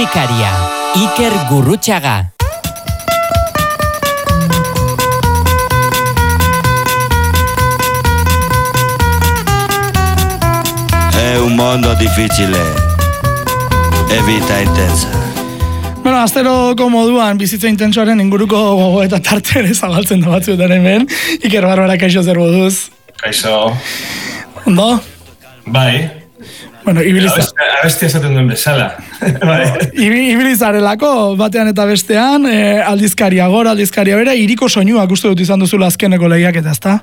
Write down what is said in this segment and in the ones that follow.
Aldizkaria, Iker Gurrutxaga. È un mondo difficile e vita intensa. Bueno, asteroko moduan bizitza intentsoaren inguruko gogo eta tarte ere zabaltzen da batzuetan hemen. Iker Barbara, kaixo zer moduz? Kaixo. Ondo? Bai. Bueno, abestia esaten duen bezala. Ibilizarelako, batean eta bestean, aldizkaria gora, aldizkaria bera, iriko soinuak uste dut izan duzula azkeneko lehiak eta ezta?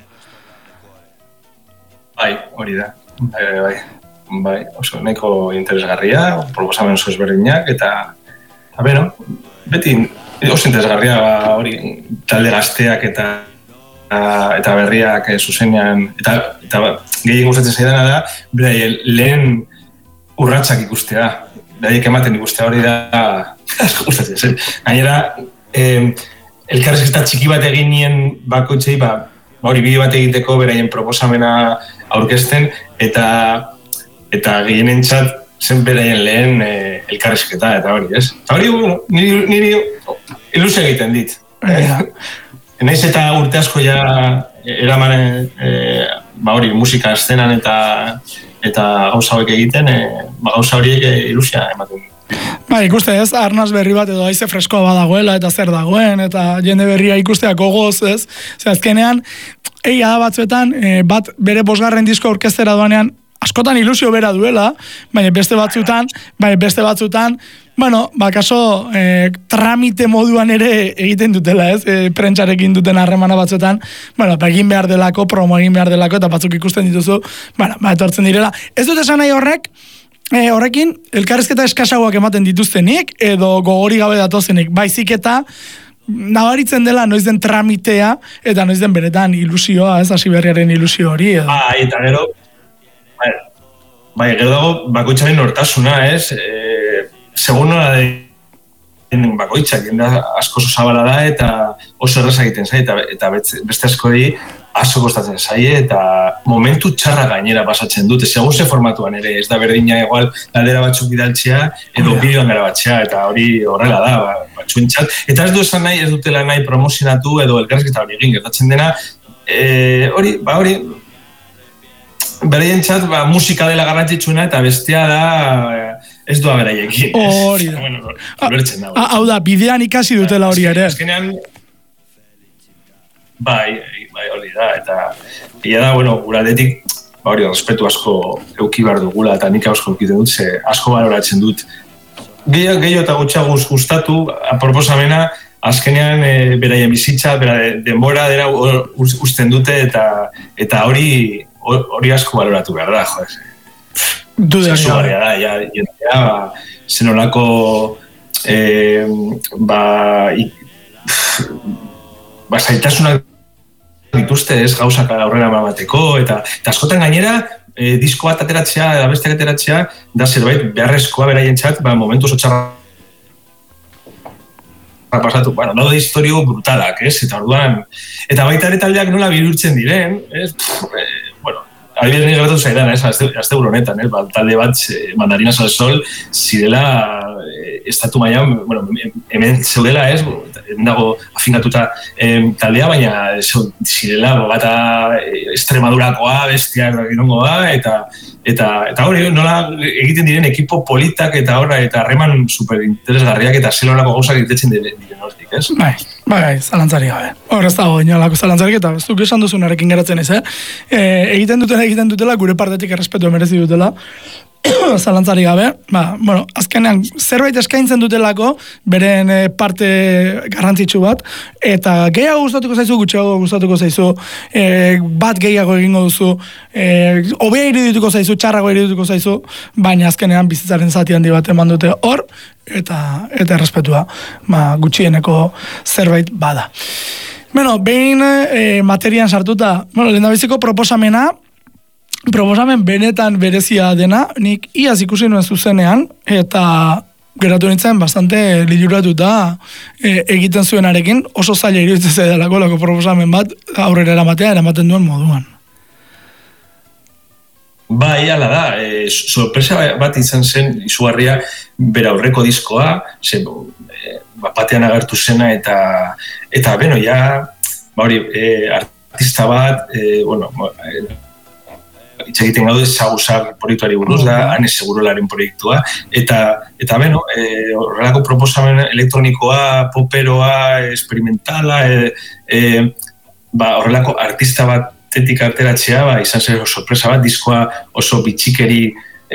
Bai, hori da. Bai, oso nahiko interesgarria, proposamen oso ezberdinak, eta beno, beti oso interesgarria hori talde gazteak eta berriak zuzenean, eta gehien gustatzen zaidana da, lehen urratsak ikustea, beraiek ematen ikustea hori da, asko gustatzen zen. Gainera, elkarrizketa txiki bat egin nien bakoitzei, hori bideo bat egiteko beraien proposamena aurkezten, eta gehienentzat zen beraien lehen elkarrizketa, eta hori, ez? Eta hori, niri ilusio egiten dit. Naiz eta urte asko ja eraman hori musika eszenan eta gauza hauek egiten, gauza horiek ilusia ematen. Ikuste ez, arnaz berri bat edo haize freskoa badagoela eta zer dagoen, eta jende berria ikusteak gogoz, ez? Azkenean, egia da batzuetan, bat bere 5. disko aurkeztera doanean, askotan ilusio bera duela, baina beste batzutan, bueno, kaso tramite moduan ere egiten dutela, ez? Prentsarekin duten harremana batzuetan, bueno, egin behar delako, promo egin behar delako, eta batzuk ikusten dituzu, bueno, etortzen direla. Ez dut esan nahi horrekin, elkarrizketa eskasagoak ematen dituztenik, edo gogori gabe datozenik, baizik eta nabaritzen dela noiz den tramitea, eta noiz den benetan ilusioa, ez? Hasiberriaren ilusio hori, edo. Eta gero, gero dago bakoitzaren nortasuna, ez? Segun nola den bakoitzak, asko oso zabala da, eta oso erraza egiten zai, eta beste askori asko kostatzen zai, eta momentu txarra gainera pasatzen dute, segun ze formatuan ere, ez da berdina igual galdera batzuk bidaltzea, edo bideoan garabatzea, eta hori horrela da, batzuentzat. Eta ez du esan nahi, ez dutela nahi promozionatu, edo elkarrizketa hori egin gertatzen dena, hori, beraientzat musika dela garrantzitsuena eta bestea da ez doa beraiekin. Hori da. Hau da, bidean ikasi dutela hori ere. Azkenean, bai, hori da, eta ia da, guradetik, hori, respetu asko euki behar dugula, eta nik asko eukiten dut, ze asko baloratzen dut. Gehiago eta gutxago gustatu, proposamena, azkenean beraien bizitza, denbora dela usten dute, eta hori asko baloratu behar da, joez. Zugarria da, jendea, zenolako zaitasunak dituzte ez gauzak aurrera emateko, eta askotan gainera, disko bat ateratzea, besteak ateratzea, da zerbait beharrezkoa beraientzat, momentu oso txarra pasatu, daude historio brutalak, ez? Eta orduan, eta baita ere taldeak nola bihurtzen diren, ez? Adibidez nire gertatu zaidan, azte honetan, talde bat, Mandarinas al Sol, zirela, estatu mailan, hemen zeudela, ez? Dago afinkatuta taldea, baina zirela, bata Extremadurakoa, bestiak dakinongoa, eta hori, nola egiten diren ekipo politak eta horra, eta harreman superinteresgarriak eta zelorako gauzak egitetzen diren hortik, ez? Bai, zalantzari gabe. Hor ez dago inolako zalantzarik, eta zuk esan duzunarekin geratzen ez, egiten dutela, gure partetik errespetu merezi dutela, zalantzari gabe, azkenean zerbait eskaintzen dutelako, beren parte garrantzitsu bat, eta gehiago gustatuko zaizu, gutxiago gustatuko zaizu, bat gehiago egingo duzu, hobea irudituko zaizu, txarrago irudituko zaizu, baina azkenean bizitzaren zati handi bat eman dute hor, eta errespetua, gutxieneko zerbait bada. Behin materian sartuta, lehendabiziko proposamen benetan berezia dena, nik iaz ikusi nuen zuzenean, eta geratu nintzen bastante liluratuta egiten zuenarekin, oso zaila iruditzen zaidalako lako proposamen bat aurrera eramaten duen moduan. Bai, ala da, sorpresa bat izan zen izugarria bera aurreko diskoa, batean agertu zena eta beno, ja, hori, artista bat, hitz egiten gaude Saguzar proiektuari buruz da, Ane Segurolaren proiektua, eta beno, horrelako proposamen elektronikoa, poperoa, experimentala, horrelako artista bat tetik arteratzea, izan zer sorpresa bat, diskoa oso bitxikeri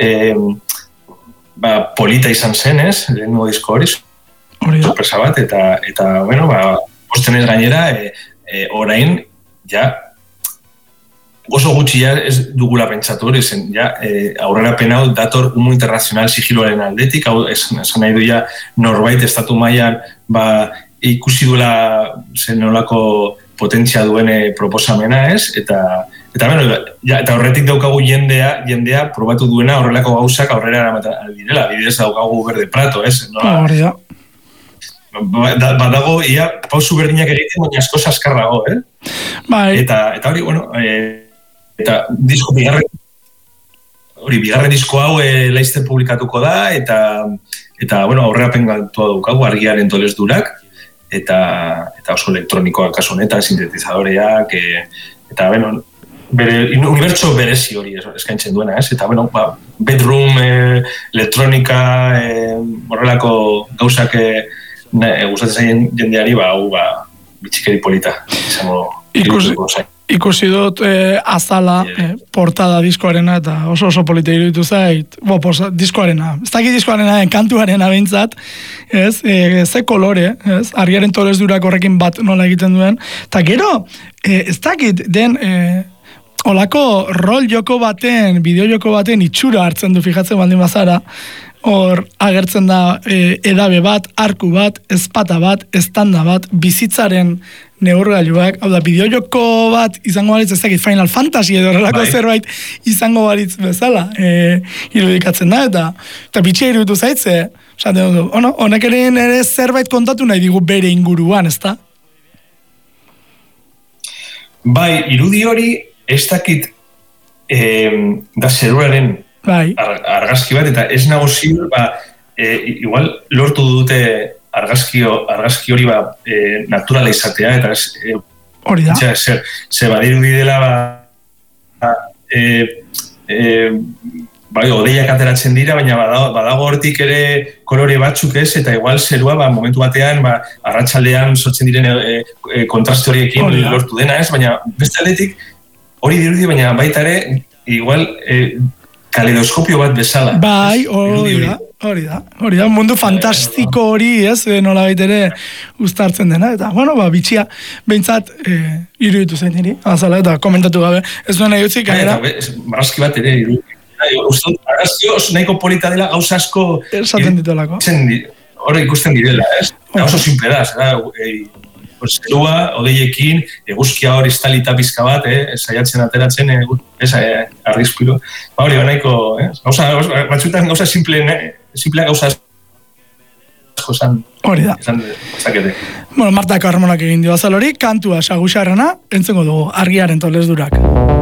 polita izan zen, ez? Lehenengo disko hori, sorpresa bat, eta bueno, postenez gainera, orain, ja, oso gutxi ja ez dugula pentsatu hori, zen, ja, aurrera penau dator humo internazional sigiloaren aldetik, hau, esan nahi du ja, norbait estatu mailan, ikusi duela zen nolako potentzia duen proposamena, ez? Eta horretik daukagu jendea probatu duena horrelako gauzak aurrera eramaten direla, bidez daukagu Berde Prato, ez? Hori da. Badago, ia, pausu berdinak egiten, baina asko zaskarrago, Eta hori, bueno, eta disko bigarren disko hau laizten publikatuko da, eta bueno, aurrerapen gantua daukagu, argiaren tolez durak, eta oso elektronikoak kasu honetan, sintetizadoreak, eta, bueno, bere unibertso berezi hori eskaintzen duena, ez? Eta, bueno, bedroom, elektronika, horrelako gauzak gustatzen zaien jendeari, hau, bitxikeri polita, izango ikusi dut azala portada diskoarena eta oso polita iruditu zait diskoarena, ez dakit diskoarena kantuarena behintzat, ze kolore, argiaren tolez durak horrekin bat nola egiten duen, eta gero, ez dakit den olako rol joko baten, bideo joko baten itxura hartzen du fijatzen baldin bazara, hor agertzen da edabe bat, arku bat, ezpata bat, estanda bat, bizitzaren neurgailuak, hau da, bideojoko bat izango balitz, ez dakit Final Fantasy edo horrelako zerbait izango balitz bezala irudikatzen da, eta bitxia iruditu zaitze, honek ere zerbait kontatu nahi digu bere inguruan, ez da? Bai, irudi hori ez dakit da zeruraren argazki bat, eta ez nago ziur, igual lortu dute argazki hori naturala izatea, eta hori da. Ze badirudi dela odeiak ateratzen dira, baina badago hortik ere kolore batzuk ez, eta igual zerua momentu batean arratsaldean sortzen diren kontraste horiekin lortu dena ez, baina beste aldetik hori dirudi, baina baita ere igual kaleidoskopio bat bezala. Bai, hori da, mundu fantastiko hori, nola baitere uztartzen dena, eta, bueno, bitxia, behintzat, iruditu zen niri, azala, eta komentatu gabe, ez duen nahi utzik, gainera. Marrazki bat ere, uste dut, marrazki oso nahiko polita dela, gauza asko, esaten ditolako. Hori ikusten direla, oso simple da, zerua, odeiekin, eguzkia hori estalita pizka bat, saiatzen ateratzen, arrizpilo. Hori, nahiko, batzuetan gauza simplea gauza asko esan. Hori da. Bueno, Martako harmonak egin dio azal hori, kantua Saguzarrena, entzengo dugu, argiaren tolez durak.